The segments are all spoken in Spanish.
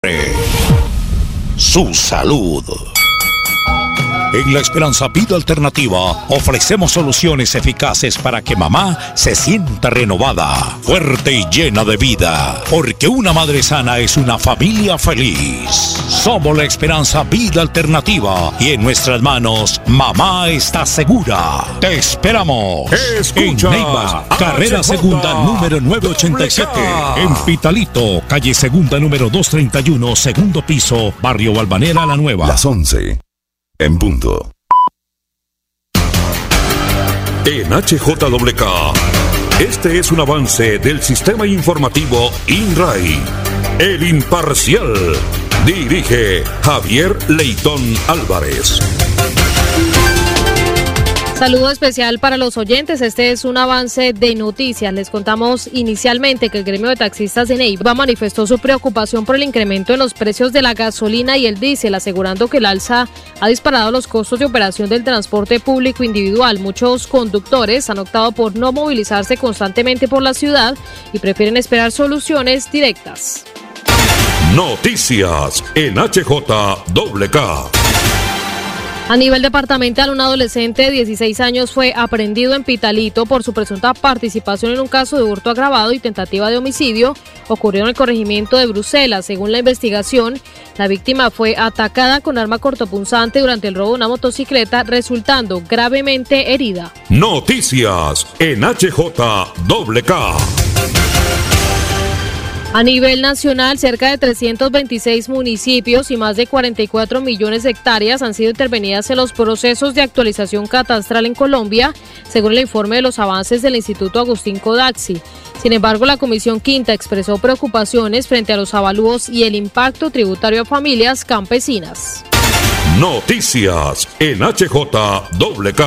Su salud. En La Esperanza Vida Alternativa ofrecemos soluciones eficaces para que mamá se sienta renovada, fuerte y llena de vida. Porque una madre sana es una familia feliz. Somos La Esperanza Vida Alternativa y en nuestras manos mamá está segura. Te esperamos. Escucha, en Neiva, carrera segunda número 987. En Pitalito, calle segunda número 231, segundo piso, barrio Balvanera La Nueva. Las 11. En punto. En HJWK, este es un avance del sistema informativo INRAI. El Imparcial. Dirige Javier Leitón Álvarez. Saludo especial para los oyentes. Este es un avance de noticias. Les contamos inicialmente que el gremio de taxistas de Neiva manifestó su preocupación por el incremento en los precios de la gasolina y el diésel, asegurando que el alza ha disparado los costos de operación del transporte público individual. Muchos conductores han optado por no movilizarse constantemente por la ciudad y prefieren esperar soluciones directas. Noticias en HJWK. A nivel departamental, un adolescente de 16 años fue aprehendido en Pitalito por su presunta participación en un caso de hurto agravado y tentativa de homicidio ocurrió en el corregimiento de Bruselas. Según la investigación, la víctima fue atacada con arma cortopunzante durante el robo de una motocicleta, resultando gravemente herida. Noticias en HJWK. A nivel nacional, cerca de 326 municipios y más de 44 millones de hectáreas han sido intervenidas en los procesos de actualización catastral en Colombia, según el informe de los avances del Instituto Agustín Codaxi. Sin embargo, la Comisión Quinta expresó preocupaciones frente a los avalúos y el impacto tributario a familias campesinas. Noticias en HJWK.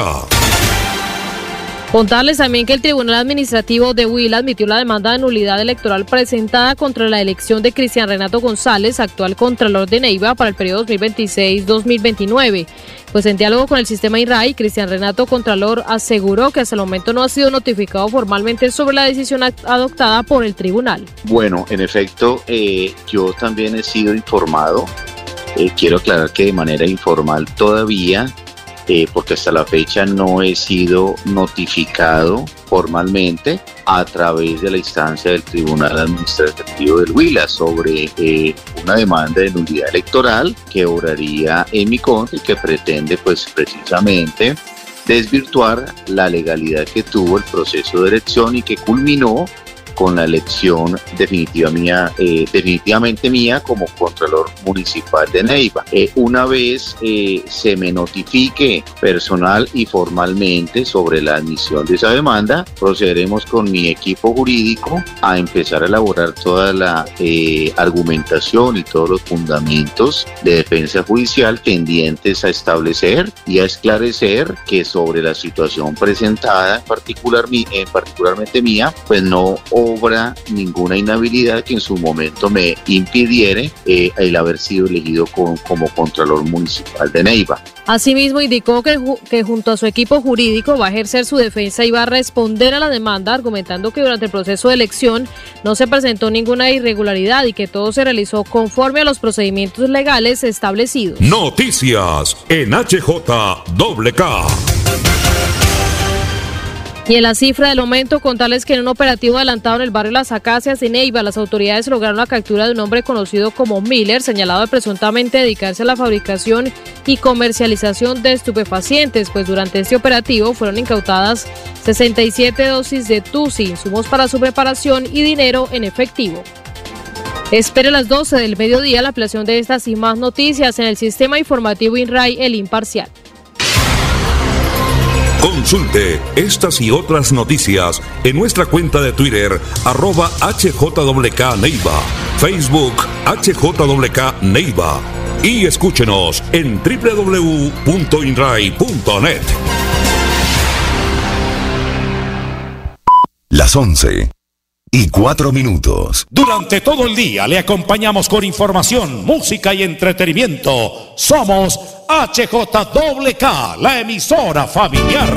Contarles también que el Tribunal Administrativo de Huila admitió la demanda de nulidad electoral presentada contra la elección de Cristian Renato González, actual Contralor de Neiva, para el periodo 2026-2029. Pues en diálogo con el sistema INRAI, Cristian Renato Contralor aseguró que hasta el momento no ha sido notificado formalmente sobre la decisión adoptada por el tribunal. Bueno, en efecto, yo también he sido informado. Quiero aclarar que de manera informal todavía, porque hasta la fecha no he sido notificado formalmente a través de la instancia del Tribunal Administrativo del Huila sobre una demanda de nulidad electoral que obraría en mi contra y que pretende pues precisamente desvirtuar la legalidad que tuvo el proceso de elección y que culminó con la elección definitivamente mía como Contralor Municipal de Neiva. Una vez se me notifique personal y formalmente sobre la admisión de esa demanda, procederemos con mi equipo jurídico a empezar a elaborar toda la argumentación y todos los fundamentos de defensa judicial tendientes a establecer y a esclarecer que sobre la situación presentada, particularmente mía, pues no obra ninguna inhabilidad que en su momento me impidiere el haber sido elegido como Contralor Municipal de Neiva. Asimismo, indicó que junto a su equipo jurídico va a ejercer su defensa y va a responder a la demanda, argumentando que durante el proceso de elección no se presentó ninguna irregularidad y que todo se realizó conforme a los procedimientos legales establecidos. Noticias en HJWK. Y en la cifra del aumento, contarles que en un operativo adelantado en el barrio Las Acacias de Neiva, las autoridades lograron la captura de un hombre conocido como Miller, señalado de presuntamente dedicarse a la fabricación y comercialización de estupefacientes, pues durante este operativo fueron incautadas 67 dosis de Tusi, insumos para su preparación y dinero en efectivo. Espere a las 12 del mediodía la ampliación de estas y más noticias en el sistema informativo INRAI, El Imparcial. Consulte estas y otras noticias en nuestra cuenta de Twitter, @HJWK Neiva, Facebook HJWK Neiva y escúchenos en www.inrai.net. Las 11:04. Durante todo el día le acompañamos con información, música y entretenimiento. Somos HJWK, la emisora familiar.